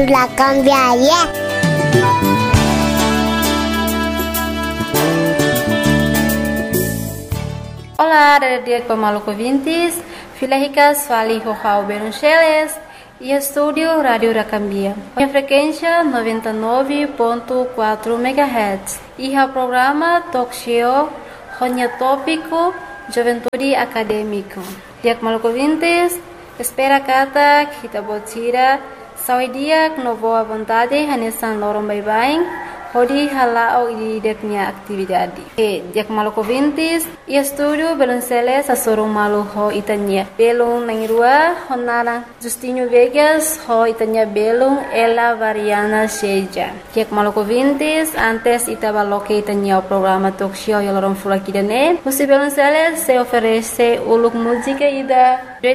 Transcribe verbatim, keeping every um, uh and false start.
La cambiaria. Olá, dia Maluco ouvintes, filha ricas, fali Rojao Beruncheles e estúdio Rádio Racambia. A frequência noventa e nove ponto quatro megahertz e o programa Talk Show, Ronha Tópico, Juventude Acadêmico. Dia Maluco ouvintes, espera kata kita botira saudia no boa vontade hanesan lorong bye-bye. Hodi halao i deknya atividade. E dia Maluco ouvintes, e estúdio Belunceles a sorong malu ho itanya. Belung nangrua honara Justinho Vegas ho itanya belung ela variana seja. Dia Maluco ouvintes, antes itaba loke itanya o programa talk show yalorong fulakidane. Musi Belunceles se oferece uluk música ida